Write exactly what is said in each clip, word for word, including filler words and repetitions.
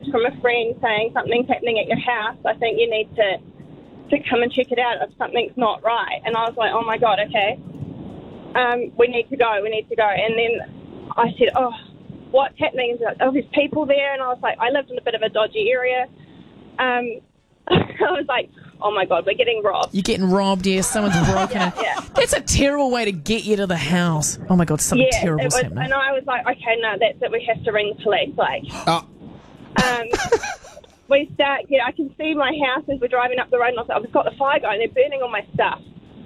from a friend saying something's happening at your house. I think you need to to come and check it out if something's not right. And I was like, oh, my God, okay. Um, we need to go, we need to go. And then I said, oh, what's happening? And like, oh, there's people there. And I was like, I lived in a bit of a dodgy area. Um, I was like, oh, my God, we're getting robbed. You're getting robbed, yeah. Someone's broken yeah, it. yeah. That's a terrible way to get you to the house. Oh, my God, something yeah, terrible's was, happening. And I was like, okay, no, that's it. We have to ring the police. Like, Oh. um, we start, yeah, I can see my house as we're driving up the road, and I was like, I've got the fire going. They're burning all my stuff.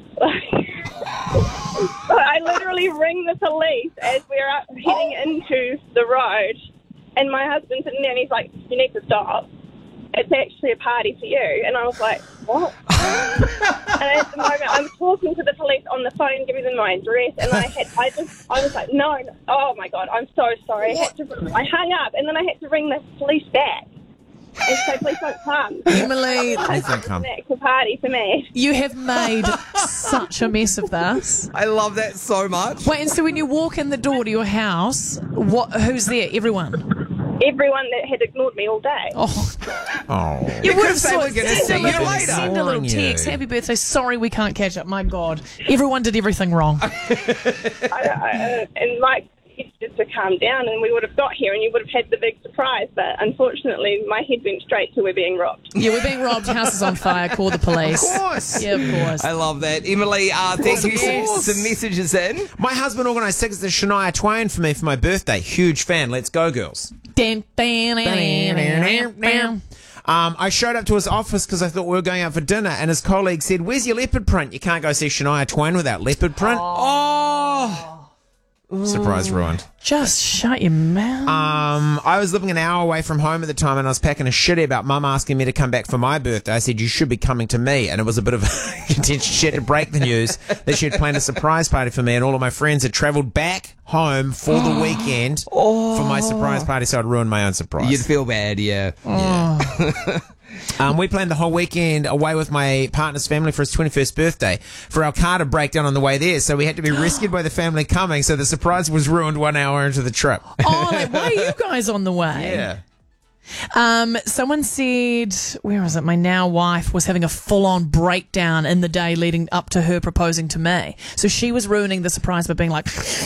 I literally ring the police as we're up, heading into the road, and my husband's sitting there, and he's like, you need to stop. It's actually a party for you. And I was like, what? And at the moment, I'm talking to the police on the phone, giving them my address, and I had, I just, I was like, no, no. Oh my God, I'm so sorry. I had to, I hung up, and then I had to ring the police back and say, please don't come. Emily, Please don't come. It's a party for me. you have made such a mess of this. I love that so much. Wait, and so when you walk in the door to your house, what? Who's there? Everyone? Everyone that had ignored me all day. Oh, Oh. you would have Because they saw were gonna send see a you little, later. send a little text. Happy birthday. Sorry we can't catch up. My God. Everyone did everything wrong. I, I, and Mike just to calm down, and we would have got here, and you would have had the big surprise. But unfortunately, my head went straight to we're being robbed. Yeah, we're being robbed. House is on fire. Call the police. Of course. Yeah, of course. I love that. Emily, uh, thank you. course. Some messages in. My husband organised tickets to Shania Twain for me for my birthday. Huge fan. Let's go, girls. Dan, dan, dan, dan, dan. Um, I showed up to his office because I thought we were going out for dinner, and his colleague said, where's your leopard print? You can't go see Shania Twain without leopard print. Oh. Surprise ruined. Just shut your mouth. Um, I was living an hour away from home at the time, and I was packing a shitty about mum asking me to come back for my birthday. I said, you should be coming to me. And it was a bit of a contentious shit to break the news that she had planned a surprise party for me, and all of my friends had travelled back home for the weekend for my surprise party, so I'd ruined my own surprise. You'd feel bad, yeah. Yeah. Um, we planned the whole weekend away with my partner's family for his twenty-first birthday for our car to break down on the way there, so we had to be rescued by the family coming, so the surprise was ruined one hour into the trip. Oh, like, why are you guys on the way? Yeah. Um, someone said, where was it? My now wife was having a full-on breakdown in the day leading up to her proposing to me. So she was ruining the surprise by being like,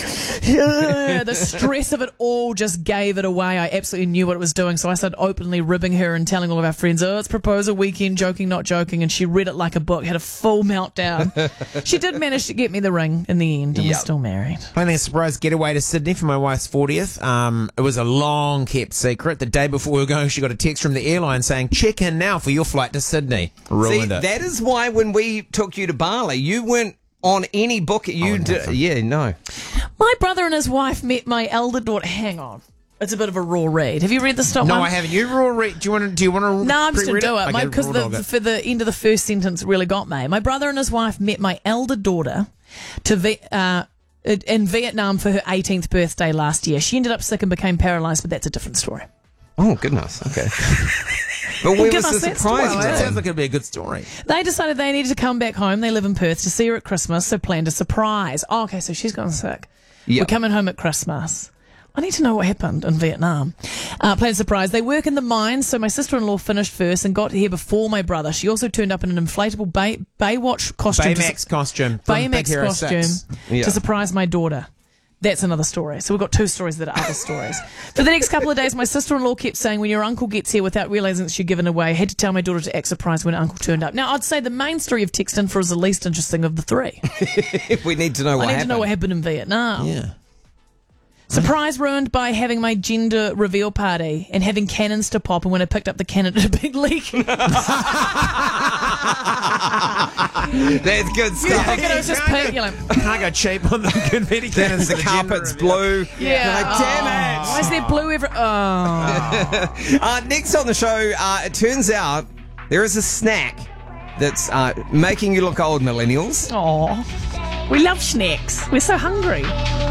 yeah, the stress of it all just gave it away. I absolutely knew what it was doing. So I started openly ribbing her and telling all of our friends, oh, it's proposal weekend, joking, not joking. And she read it like a book, had a full meltdown. She did manage to get me the ring in the end, and Yep. we're still married. Planning a surprise getaway to Sydney for my wife's fortieth. Um, it was a long-kept secret. The day before we were going, she got a text from the airline saying, check in now for your flight to Sydney. Ruined See, it. that is why when we took you to Bali, you weren't on any book. You Oh, d- nothing. yeah, no. My brother and his wife met my elder daughter. Hang on. It's a bit of a raw read. Have you read the stop no, one? I haven't. You raw read. Do you want to? Do you want to? No, I'm just going to do it Okay, because raw the, dog it. for the end of the first sentence really got me. My brother and his wife met my elder daughter to Vi- uh, in Vietnam for her eighteenth birthday last year. She ended up sick and became paralysed, but that's a different story. Oh, goodness. Okay. But where Give was us the that surprise? story. That then? sounds like it'd be a good story. They decided they needed to come back home. They live in Perth to see her at Christmas, so planned a surprise. Oh, okay, so she's gone sick. Yep. We're coming home at Christmas. I need to know what happened in Vietnam. Uh, planned a surprise. They work in the mines, so my sister-in-law finished first and got here before my brother. She also turned up in an inflatable Bay, Baywatch costume. to Baymax su- costume. from Big Baymax Hero costume six. Yeah. to surprise my daughter. That's another story. So we've got two stories that are other stories. For the next couple of days, my sister-in-law kept saying, when your uncle gets here, without realising that she'd given away, I had to tell my daughter to act surprised when uncle turned up. Now, I'd say the main story you've texted in for is the least interesting of the three. We need to know what I need happened. to know what happened in Vietnam. Yeah. Surprise ruined by having my gender reveal party and having cannons to pop, and when I picked up the cannon, it had a big leak. You That's good stuff. think it was just pink? You're like, Can't go cheap on the confetti cannons. The for gender carpet's reveal. blue. yeah. Like, damn it. Why is there blue every... Oh. Uh, next on the show, uh, it turns out there is a snack that's uh, making you look old, millennials. Oh. We love snacks. We're so hungry.